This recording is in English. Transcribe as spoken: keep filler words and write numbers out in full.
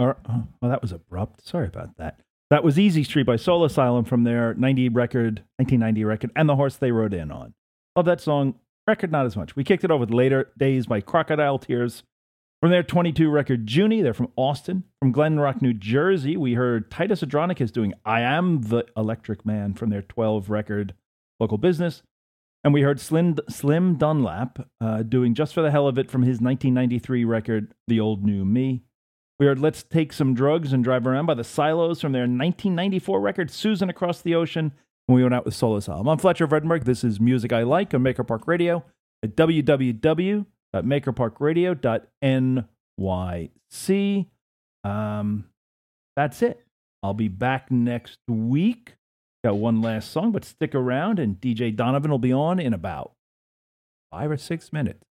Or, oh, well, that was abrupt. Sorry about that. That was Easy Street by Soul Asylum from their ninety record, nineteen ninety record, And the Horse They Rode In On. Love that song. Record, not as much. We kicked it off with Later Days by Crocodile Tears. From their twenty-two record, Junie. They're from Austin. From Glen Rock, New Jersey, we heard Titus Andronicus doing I Am the Electric Man from their twelve record, Local Business. And we heard Slim, Slim Dunlap uh, doing Just for the Hell of It from his nineteen ninety-three record, The Old New Me. We heard Let's Take Some Drugs and Drive Around by the Silos from their nineteen ninety-four record, Susan Across the Ocean. And we went out with Soul Asylum. I'm Fletcher Vredenberg. This is Music I Like on Maker Park Radio at w w w dot maker park radio dot n y c. Um, that's it. I'll be back next week. Got one last song, but stick around, and D J Donovan will be on in about five or six minutes.